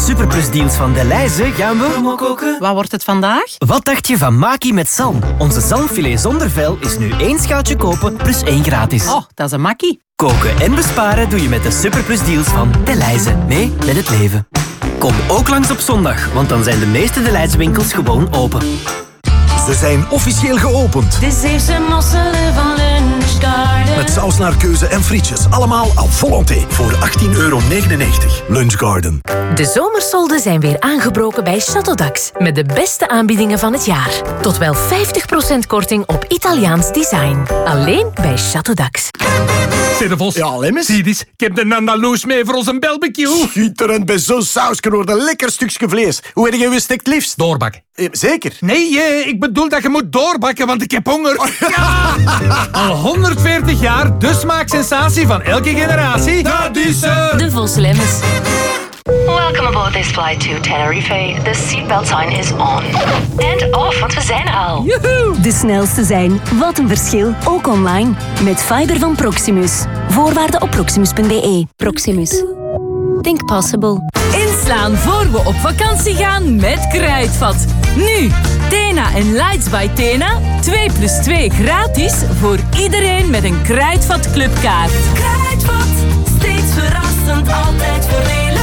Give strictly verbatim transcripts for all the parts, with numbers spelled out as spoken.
Superplus-deals van Delhaize gaan we... Promo koken. Wat wordt het vandaag? Wat dacht je van Maki met zalm? Onze zalmfilet zonder vel is nu één schaaltje kopen plus één gratis. Oh, dat is een makkie. Koken en besparen doe je met de Superplus-deals van Delhaize. Mee met het leven. Kom ook langs op zondag, want dan zijn de meeste Delhaize winkels gewoon open. Ze zijn officieel geopend. De Zeeuwse mosselen van Lunchgarden. Met saus naar keuze en frietjes. Allemaal à volonté. Voor achttien euro negenennegentig. Lunchgarden. De zomersolden zijn weer aangebroken bij Chateau Dax. Met de beste aanbiedingen van het jaar. Tot wel vijftig procent korting op Italiaans design. Alleen bij Chateau Dax. Vos. Ja, Lemmens? Zie eens, ik heb de Andaloes mee voor onze barbecue. Schitterend, bij zo'n sausje wordt een lekker stukje vlees. Hoe heb je gestekt liefst? Doorbakken. Eh, zeker? Nee, eh, ik bedoel dat je moet doorbakken, want ik heb honger. Ja! Al honderdveertig jaar, de smaaksensatie van elke generatie. Dat is ze. De Vos Lemmens. Welcome aboard this flight to Tenerife. The seatbelt sign is on. And off, want we zijn er al. De snelste zijn. Wat een verschil. Ook online. Met fiber van Proximus. Voorwaarden op proximus punt b e. Proximus. Think possible. Inslaan voor we op vakantie gaan met Kruidvat. Nu, Tena en Lights by Tena. twee plus twee gratis voor iedereen met een Kruidvat clubkaart. Kruidvat, steeds verrassend, altijd voordelig.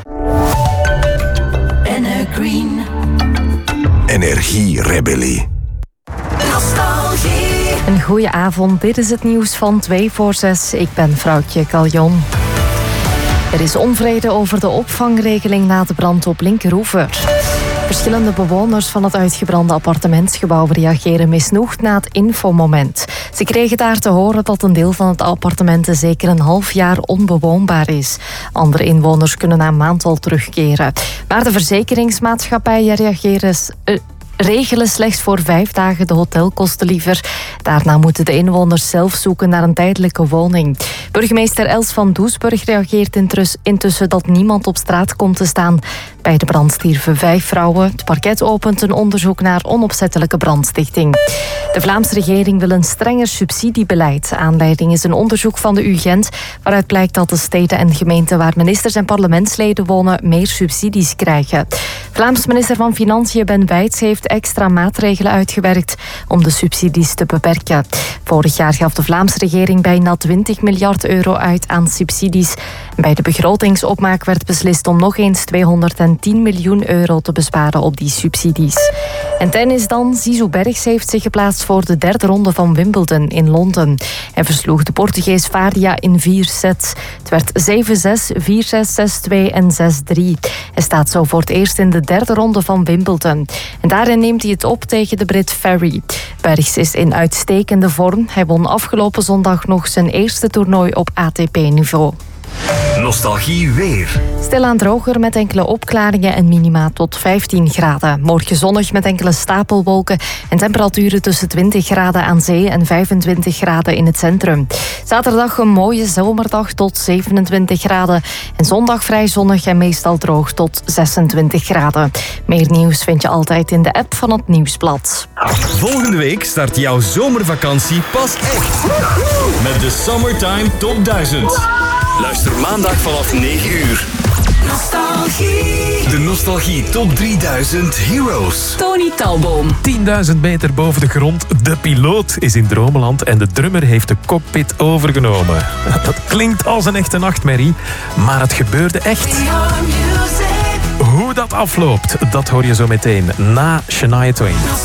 Green. Energierebellie. Nostalgie. Een goeie avond, dit is het nieuws van twee voor zes. Ik ben Vrouwtje Caljon. Er is onvrede over de opvangregeling na de brand op Linkeroever. Verschillende bewoners van het uitgebrande appartementsgebouw reageren misnoegd na het infomoment. Ze kregen daar te horen dat een deel van het appartement zeker een half jaar onbewoonbaar is. Andere inwoners kunnen na een maand al terugkeren. Maar de verzekeringsmaatschappijen reageren... Uh, regelen slechts voor vijf dagen de hotelkosten liever. Daarna moeten de inwoners zelf zoeken naar een tijdelijke woning. Burgemeester Els van Doesburg reageert intussen dat niemand op straat komt te staan. Bij de brand stierven vijf vrouwen. Het parket opent een onderzoek naar onopzettelijke brandstichting. De Vlaamse regering wil een strenger subsidiebeleid. Aanleiding is een onderzoek van de U Gent, waaruit blijkt dat de steden en gemeenten waar ministers en parlementsleden wonen meer subsidies krijgen. Vlaams minister van Financiën Ben Wijts heeft extra maatregelen uitgewerkt om de subsidies te beperken. Vorig jaar gaf de Vlaamse regering bijna twintig miljard euro uit aan subsidies. Bij de begrotingsopmaak werd beslist om nog eens tweehonderdtien miljoen euro te besparen op die subsidies. En tennis dan. Zizou Bergs heeft zich geplaatst voor de derde ronde van Wimbledon in Londen. Hij versloeg de Portugees Faria in vier sets. Het werd zeven zes, vier zes, zes twee en zes drie. Hij staat zo voor het eerst in de derde ronde van Wimbledon. En daarin neemt hij het op tegen de Brit Ferry. Bergs is in uitstekende vorm. Hij won afgelopen zondag nog zijn eerste toernooi op A T P-niveau. Nostalgie weer. Stilaan droger met enkele opklaringen en minima tot vijftien graden. Morgen zonnig met enkele stapelwolken en temperaturen tussen twintig graden aan zee en vijfentwintig graden in het centrum. Zaterdag een mooie zomerdag tot zevenentwintig graden. En zondag vrij zonnig en meestal droog tot zesentwintig graden. Meer nieuws vind je altijd in de app van het Nieuwsblad. Volgende week start jouw zomervakantie pas echt. Met de Summertime Top duizend. Luister maandag vanaf negen uur. Nostalgie. De Nostalgie Top drieduizend Heroes. Tony Talboom. tienduizend meter boven de grond. De piloot is in dromenland en de drummer heeft de cockpit overgenomen. Dat klinkt als een echte nachtmerrie, maar het gebeurde echt. Hoe dat afloopt, dat hoor je zo meteen na Shania Twain.